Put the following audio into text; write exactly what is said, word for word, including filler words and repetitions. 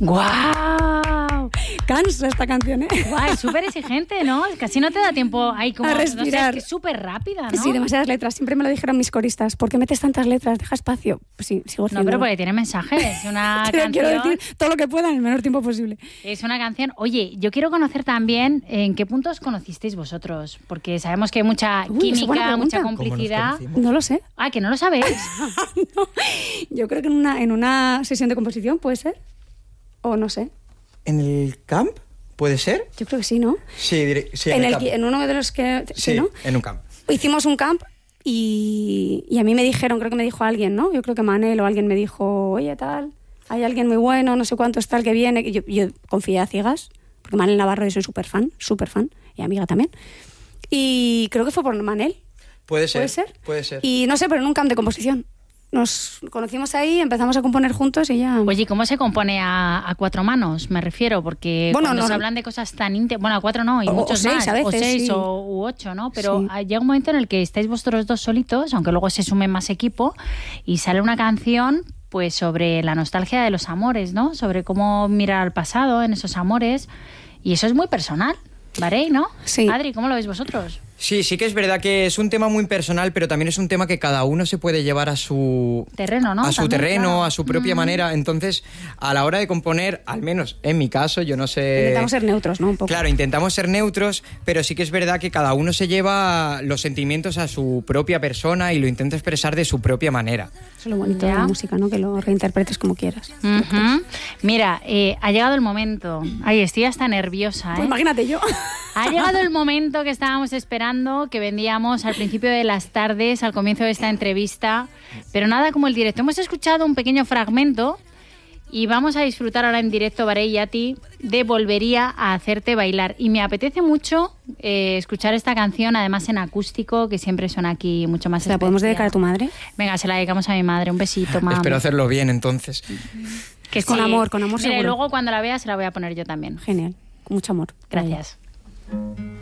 ¡Guau! Cansa esta canción, ¿eh? Guau, es súper exigente, ¿no? Casi no te da tiempo ahí como... A respirar. No sé, es que es súper rápida, ¿no? Sí, demasiadas letras. Siempre me lo dijeron mis coristas. ¿Por qué metes tantas letras? Deja espacio. Pues sí, sigo haciendo. No, pero porque tiene mensajes. Es una Quiero canción... decir todo lo que pueda en el menor tiempo posible. Es una canción... Oye, yo quiero conocer también en qué puntos conocisteis vosotros. Porque sabemos que hay mucha Uy, química, mucha ¿Cómo nos complicidad. conocimos? No lo sé. Ah, que no lo sabéis. No. Yo creo que en una, en una sesión de composición, ¿puede ser? O no sé. ¿En el camp? ¿Puede ser? Yo creo que sí, ¿no? Sí, diré- sí en, en, el el, camp. que- en uno de los que... Sí, ¿no? en un camp. Hicimos un camp y, y a mí me dijeron, creo que me dijo alguien, ¿no? Yo creo que Manel o alguien me dijo, oye, tal, hay alguien muy bueno, no sé cuánto es tal que viene. Y yo, yo confié a ciegas, porque Manel Navarro yo soy súper fan, súper fan, y amiga también. Y creo que fue por Manel. Puede ser. ¿Puede ser? Puede ser. Y no sé, pero en un camp de composición. Nos conocimos ahí, empezamos a componer juntos y ya... Oye, ¿cómo se compone a, a cuatro manos? Me refiero, porque Bueno, cuando no, se no. hablan de cosas tan íntimas... Bueno, a cuatro no, y O- o muchos seis más. a veces, o seis sí. o u ocho, ¿no? Pero Sí. ah, llega un momento en el que estáis vosotros dos solitos, aunque luego se sumen más equipo, y sale una canción pues sobre la nostalgia de los amores, ¿no? Sobre cómo mirar al pasado en esos amores. Y eso es muy personal, ¿vale? ¿No? Sí. Adri, ¿cómo lo veis vosotros? Sí, sí que es verdad que es un tema muy personal, pero también es un tema que cada uno se puede llevar a su Terreno, ¿no? a su También, terreno, claro. a su propia Mm. manera. Entonces, a la hora de componer, al menos en mi caso, yo no sé... Intentamos ser neutros, ¿no? Un poco. Claro, intentamos ser neutros, pero sí que es verdad que cada uno se lleva los sentimientos a su propia persona y lo intenta expresar de su propia manera. Eso es lo bonito de Ya. la música, ¿no? Que lo reinterpretes como quieras. Ujú. Mira, eh, ha llegado el momento. Ay, estoy hasta nerviosa, Pues ¿eh? imagínate yo. Ha llegado el momento que estábamos esperando, que vendíamos al principio de las tardes, al comienzo de esta entrevista. Pero nada como el directo. Hemos escuchado un pequeño fragmento y vamos a disfrutar ahora en directo, Varey y Ati, de Volvería a hacerte bailar. Y me apetece mucho eh, escuchar esta canción, además en acústico, que siempre suena aquí mucho más ¿Se la podemos especial. dedicar a tu madre? Venga, se la dedicamos a mi madre. Un besito, mamá. Espero hacerlo bien, entonces. Que Con amor, con amor Mira, y seguro. luego cuando la veas se la voy a poner yo también. Genial. Con mucho amor. Gracias.